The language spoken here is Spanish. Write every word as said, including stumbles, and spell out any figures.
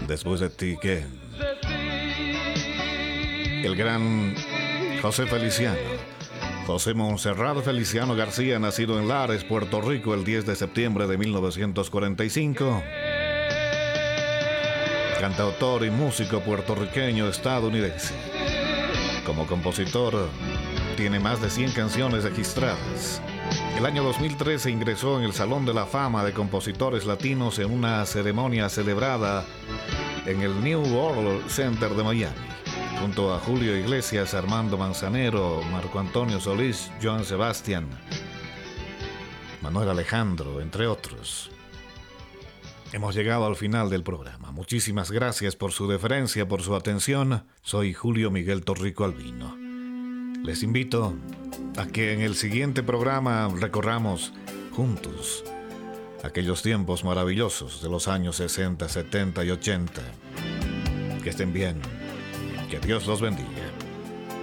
Después de ti, ¿qué? El gran José Feliciano. José Monserrat Feliciano García, nacido en Lares, Puerto Rico, el diez de septiembre de mil novecientos cuarenta y cinco. Cantautor y músico puertorriqueño estadounidense. Como compositor, tiene más de cien canciones registradas. El año dos mil trece ingresó en el Salón de la Fama de Compositores Latinos en una ceremonia celebrada en el New World Center de Miami, junto a Julio Iglesias, Armando Manzanero, Marco Antonio Solís, Joan Sebastián, Manuel Alejandro, entre otros. Hemos llegado al final del programa. Muchísimas gracias por su deferencia, por su atención. Soy Julio Miguel Torrico Albino. Les invito a que en el siguiente programa recorramos juntos aquellos tiempos maravillosos de los años sesenta, setenta y ochenta. Que estén bien. Que Dios los bendiga.